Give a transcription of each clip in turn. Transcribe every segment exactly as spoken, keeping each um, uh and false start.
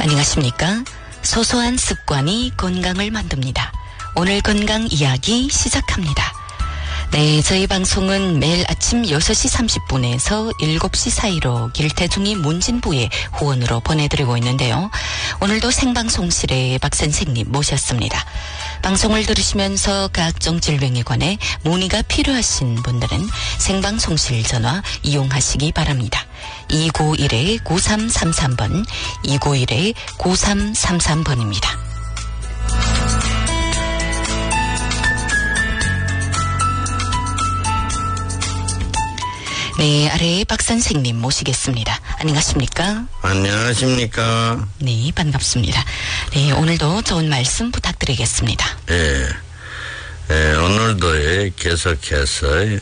안녕하십니까? 소소한 습관이 건강을 만듭니다. 오늘 건강 이야기 시작합니다. 네, 저희 방송은 매일 아침 여섯 시 삼십 분에서 일곱 시 사이로 길태중이 문진부의 후원으로 보내드리고 있는데요. 오늘도 생방송실에 박 선생님 모셨습니다. 방송을 들으시면서 각종 질병에 관해 문의가 필요하신 분들은 생방송실 전화 이용하시기 바랍니다. 이구일 구삼삼삼 번, 이구일 구삼삼삼 번입니다. 네, 아래에 박 선생님 모시겠습니다. 안녕하십니까? 안녕하십니까? 네, 반갑습니다. 네, 오늘도 좋은 말씀 부탁드리겠습니다. 예, 예 오늘도 예, 계속해서 예,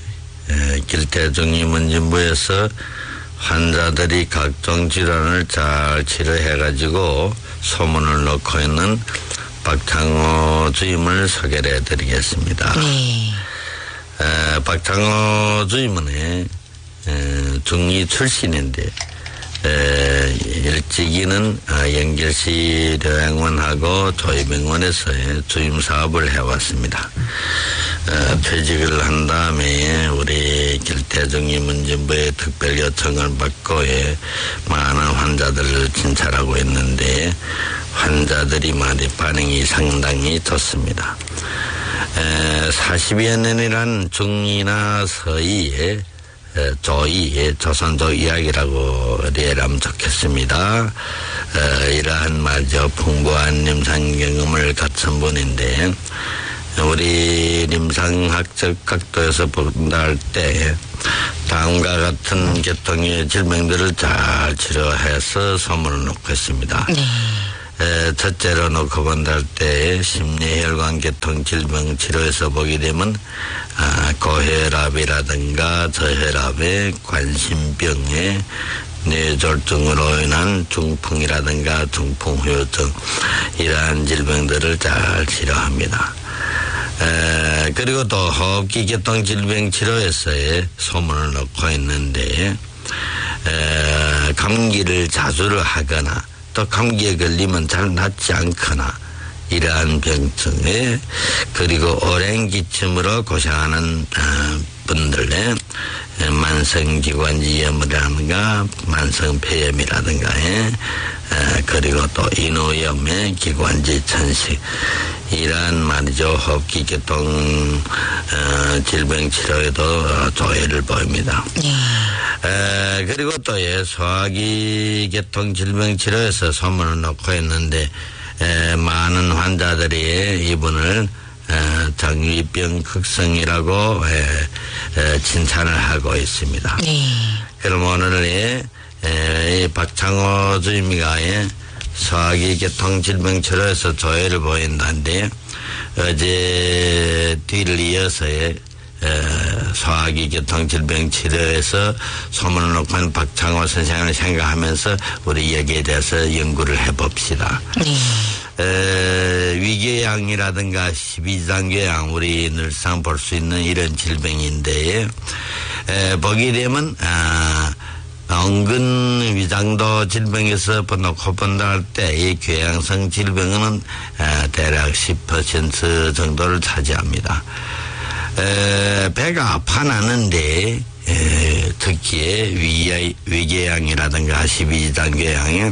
길태중이 문진부에서 환자들이 각종 질환을 잘 치료해가지고 소문을 놓고 있는 박창호 주임을 소개를 해드리겠습니다. 네. 에, 박창호 주임은 에, 중이 출신인데 에, 일찍이는 연결시 료양원하고 조이병원에서 주임 사업을 해왔습니다. 에, 퇴직을 한 다음에 우리 길태중이 문진부의 특별 요청을 받고 에, 많은 환자들을 진찰하고 있는데 환자들이 많이 반응이 상당히 좋습니다. 에, 사십여 년이란 중이나 서이에 조이, 조선조 이야기라고 이해하면 좋겠습니다. 어, 이러한 말이죠. 풍부한 임상 경험을 갖춘 분인데, 우리 임상학적 각도에서 본다 할 때, 다음과 같은 계통의 질병들을 잘 치료해서 소문을 놓고 있습니다. 네. 에, 첫째로 놓고 본다 할 때 심뇌혈관 계통 질병 치료에서 보게 되면 아, 고혈압이라든가 저혈압의 관심병의 뇌졸중으로 인한 중풍이라든가 중풍후유증 이러한 질병들을 잘 치료합니다. 에, 그리고 또 호흡기 계통 질병 치료에서의 소문을 놓고 있는데 에, 감기를 자주 하거나 또 감기에 걸리면 잘 낫지 않거나 이러한 병증에 그리고 오랜 기침으로 고생하는 분들의 만성기관지염이라든가 만성폐염이라든가 그리고 또 인후염의 기관지 천식 이러한 말이죠. 호흡기 계통 질병 치료에도 조회를 보입니다. 네. 에, 그리고 또 예, 소화기 계통 질병 치료에서 소문을 놓고 있는데 에, 많은 환자들이 이분을 에, 정위병 극성이라고 에, 에, 칭찬을 하고 있습니다. 네. 그럼 오늘 에, 에, 박창호 주임이가 에, 소화기 계통 질병 치료에서 조회를 보인다는데 어제 뒤를 이어서 에, 소화기 계통 질병 치료에서 소문을 놓고 한 박창호 선생을 생각하면서 우리 여기에 대해서 연구를 해봅시다. 네. 에, 위궤양이라든가 십이장궤양 우리 늘상 볼 수 있는 이런 질병인데 에, 보게 되면 아, 은근 위장도 질병에서 놓고 본다 할 때 이 궤양성 질병은 아, 대략 십 퍼센트 정도를 차지합니다. 에, 배가 아파나는데 에, 특히 위, 위궤양이라든가 십이장궤양에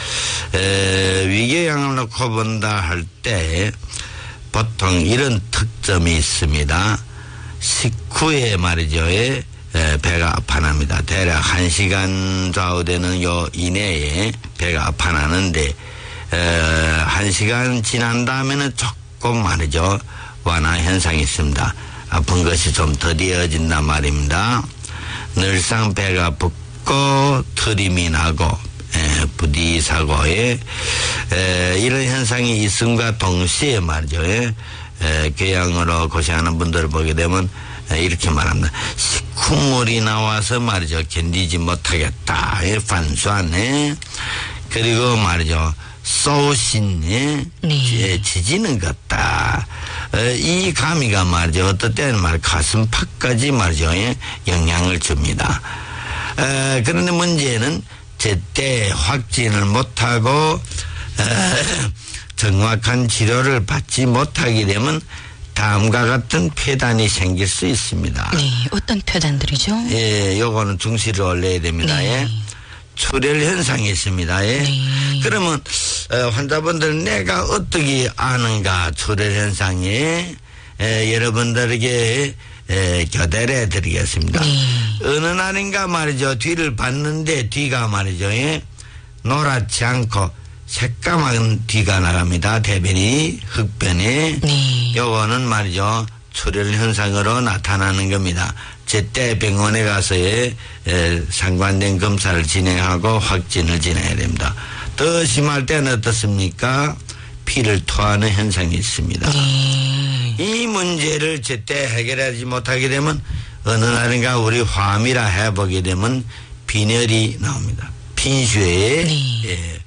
위궤양을 놓고 본다 할 때 보통 이런 특점이 있습니다. 식후에 말이죠. 에, 배가 아파납니다. 대략 한 시간 좌우되는 요 이내에 배가 아파나는데 에, 한 시간 지난 다음에는 조금 말이죠. 완화 현상이 있습니다. 아픈 것이 좀 더디어진단 말입니다. 늘상 배가 붓고 트림이 나고 에, 부디사고에 에, 이런 현상이 있음과 동시에 말이죠. 에, 에, 궤양으로 고생하는 분들을 보게 되면 에, 이렇게 말합니다. 식후물이 나와서 말이죠. 견디지 못하겠다. 에, 반수하네. 그리고 말이죠. 쏘신에 네. 지지는 것 같다. 이 감이가 말이죠. 어떨 때는 말 가슴팍까지 말이죠. 영향을 줍니다. 에, 그런데 문제는 제때 확진을 못하고 정확한 치료를 받지 못하게 되면 다음과 같은 폐단이 생길 수 있습니다. 네, 어떤 폐단들이죠? 예, 요거는 중시를 올려야 됩니다. 네. 예. 출혈 현상이 있습니다. 예. 네. 그러면 어, 환자분들 내가 어떻게 아는가 출혈 현상에 에, 여러분들에게 에, 교대를 해드리겠습니다. 네. 어느 날인가 말이죠. 뒤를 봤는데 뒤가 말이죠. 예. 노랗지 않고 새까만 뒤가 나갑니다. 대변이 흑변에. 네. 요거는 말이죠. 출혈 현상으로 나타나는 겁니다. 제때 병원에 가서의 에, 상관된 검사를 진행하고 확진을 진행해야 됩니다. 더 심할 때는 어떻습니까? 피를 토하는 현상이 있습니다. 네. 이 문제를 제때 해결하지 못하게 되면 어느 날인가 우리 화미라 해보게 되면 빈혈이 나옵니다. 빈血에. 네. 예.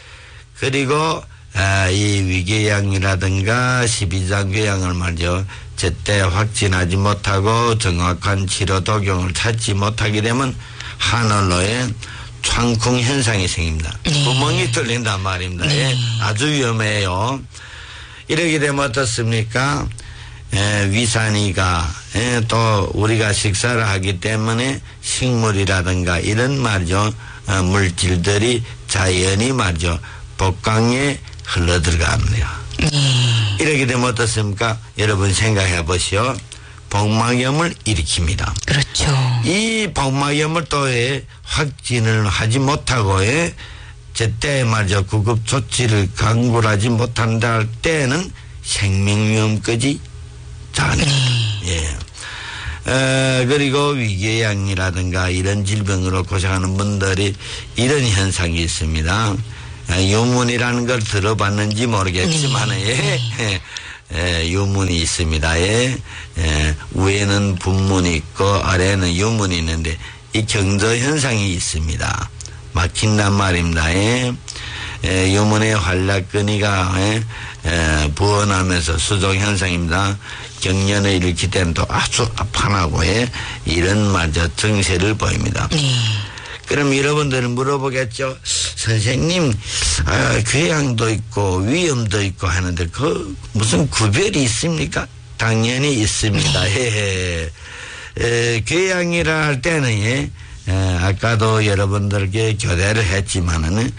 그리고 아, 이 위궤양이라든가 십이장궤양을 말이죠. 제때 확진하지 못하고 정확한 치료 도경을 찾지 못하게 되면 하늘로에 창쿵 현상이 생깁니다. 네. 구멍이 뚫린단 말입니다. 네. 예. 아주 위험해요. 이렇게 되면 어떻습니까? 에, 위산이가 에, 또 우리가 식사를 하기 때문에 식물이라든가 이런 말이죠. 어, 물질들이 자연히 말이죠. 복강에 흘러 들어갑니다. 네. 이렇게 되면 어떻습니까? 여러분 생각해 보시오. 복막염을 일으킵니다. 그렇죠. 이 복막염을 또에 확진을 하지 못하고 에 제때 말이죠. 구급 조치를 강구하지 못한다 할 때는 생명위험까지 자네. 예. 어, 그리고 위궤양이라든가 이런 질병으로 고생하는 분들이 이런 현상이 있습니다. 유문이라는 걸 들어봤는지 모르겠지만, 네. 예, 예, 유문이 있습니다. 예, 예, 위에는 분문이 있고 아래에는 유문이 있는데 이 경저 현상이 있습니다. 막힌단 말입니다. 예, 예, 유문의 활락근이가 예, 예, 부어나면서 수족 현상입니다. 경련을 일으킬 때는 또 아주 아파하고 예, 이런 말저 증세를 보입니다. 네. 그럼 여러분들은 물어보겠죠. 선생님, 아, 궤양도 있고 위염도 있고 하는데 그 무슨 구별이 있습니까? 당연히 있습니다. 예. 에, 궤양이라 할 때는 예, 에, 아까도 여러분들께 교대를 했지만은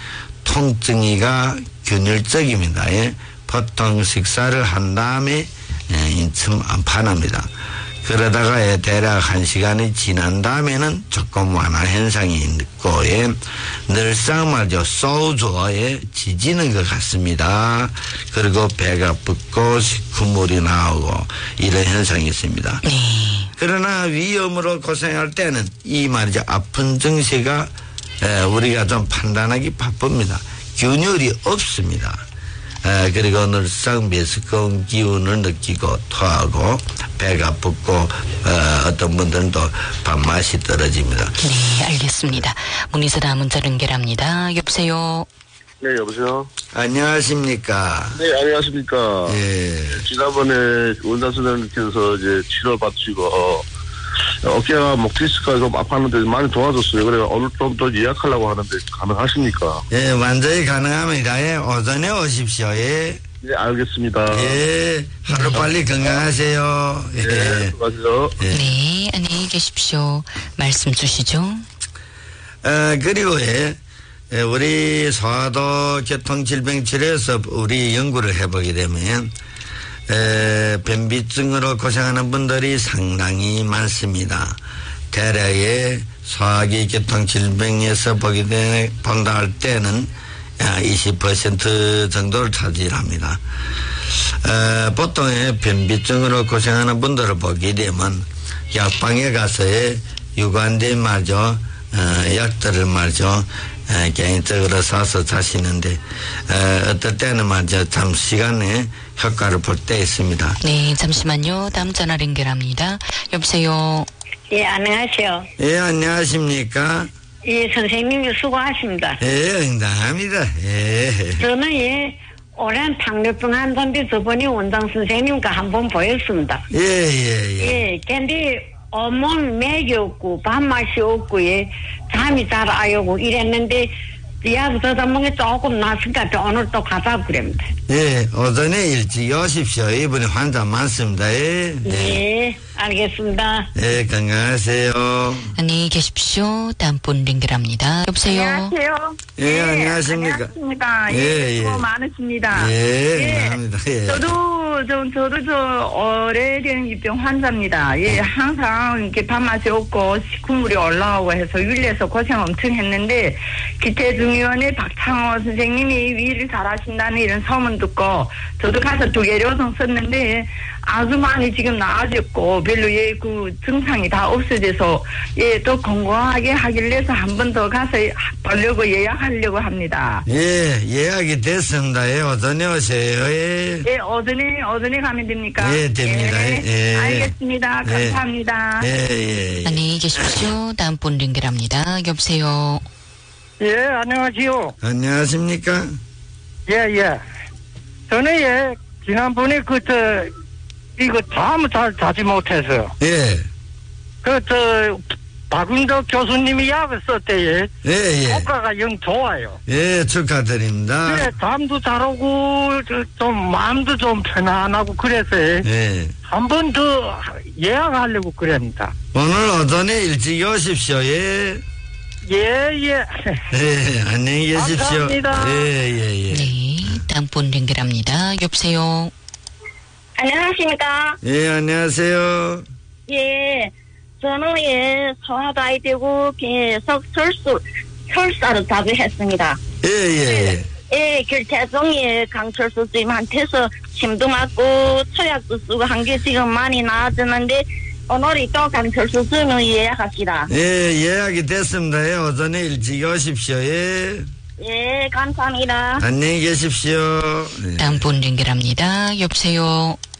통증이가 균일적입니다. 예. 보통 식사를 한 다음에 예, 인참 안판합니다. 그러다가 예, 대략 한 시간이 지난 다음에는 조금 완화 현상이 있고 예, 늘상 말이죠. 소주에 지지는 것 같습니다. 그리고 배가 붓고 식후물이 나오고 이런 현상이 있습니다. 네. 그러나 위염으로 고생할 때는 이 말이죠. 아픈 증세가 예, 우리가 좀 판단하기 바쁩니다. 균열이 없습니다. 에, 그리고 늘상 메스꺼운 기운을 느끼고 토하고 배가 붓고 어, 어떤 분들은 또 밥맛이 떨어집니다. 네, 알겠습니다. 문의서 다음 문자 연결합니다. 여보세요. 네, 여보세요. 안녕하십니까? 네, 안녕하십니까. 예. 지난번에 원장 선생님께서 이제 치료 받으시고 어, 어깨가 목 디스크가 좀 아팠는데 많이 도와줬어요. 그래 오늘 좀 더 예약하려고 하는데 가능하십니까? 예, 완전히 가능합니다. 예, 오전에 오십시오. 예. 네, 알겠습니다. 예, 하루 빨리 건강하세요. 예. 네, 수고하세요. 예. 네, 안녕히 계십시오. 말씀 주시죠. 어, 그리고 예, 예, 우리 소아도 교통질병치료에서 우리 연구를 해보게 되면 에, 변비증으로 고생하는 분들이 상당히 많습니다. 대략의 소화기 교통질병에서 보게 되, 본다 할 때는 이십 퍼센트 정도를 차지합니다. 에, 보통의 변비증으로 고생하는 분들을 보게 되면 약방에 가서의 유관된 말이죠. 어, 약들을 말이죠. 에, 개인적으로 사서 자시는데 에, 어떨 때는 말이죠. 잠시간에 효과를 볼 때 있습니다. 네, 잠시만요. 다음 전화 연결합니다. 여보세요. 예, 안녕하세요. 예, 안녕하십니까? 예, 선생님 수고하십니다. 예, 응당합니다. 예. 저는 예, 오랜 당뇨병 환자인데 저번에 원장 선생님과 한번 보였습니다. 예, 예, 예. 예, 근데 온몸 맥이 없고 밥맛이 없고 예, 잠이 잘 안 오고 이랬는데 예약 저작목이 조금 났으니까 또 오늘 또 가자고 그럽니다. 예, 오전에 일찍 오십시오. 이번에 환자 많습니다. 예, 예, 알겠습니다. 예, 건강하세요. 안녕히 계십시오. 다음 분 연결합니다. 여보세요. 안녕하세요. 예, 안녕하십니까. 안녕하십니까. 예, 예, 수고 예. 많으십니다. 예, 감사합니다. 예. 저도, 저, 저도 저, 오래된 입병 환자입니다. 예, 항상 이렇게 밥맛이 없고, 식후물이 올라오고 해서 윤리에서 고생 엄청 했는데, 기체중의원의 박창호 선생님이 위를 잘하신다는 이런 소문 듣고, 저도 가서 두 개 요성 썼는데, 아주 많이 지금 나아졌고, 별로 예, 그 증상이 다 없어져서, 예, 또 건강하게 하길래서 한 번 더 가서 보려고 예약하려고 합니다. 예, 예약이 됐습니다. 예, 오전에 오세요. 예. 예, 오전에, 오전에 가면 됩니까? 예, 됩니다. 예, 예. 알겠습니다. 예. 감사합니다. 예, 예, 예. 안녕히 계십시오. 다음 분 연결합니다. 여보세요. 예, 안녕하세요. 안녕하십니까? 예, 예. 저는 예, 지난번에 그, 저, 이거 잠을 잘 자지 못해서요. 예, 그, 저, 박은덕 교수님이 약을 썼대요. 예, 예. 효과가 영 좋아요. 예, 축하드립니다. 그래, 잠도 잘 오고, 저, 좀, 마음도 좀 편안하고 그래서 예. 한 번 더 예약하려고 그럽니다. 오늘 오전에 일찍 오십시오. 예. 예, 예. 예, 안녕히 계십시오. 감사합니다. 예, 예, 예. 네, 다음 분 연결합니다. 여보세요. 안녕하십니까? 예, 안녕하세요. 예, 저는 예, 소화도 아이 되고 계속 설수, 설사를 자주했습니다. 예, 예, 예, 결태종의 강철수 선생님한테서 침도 맞고 처약도 쓰고 한 게 지금 많이 나아졌는데 오늘이 또 강철수 선생님 예약합시다. 예. 예, 예약이 됐습니다. 예, 오전에 일찍 오십시오. 예. 예, 감사합니다. 안녕히 계십시오. 예. 다음 분 연결합니다. 여보세요.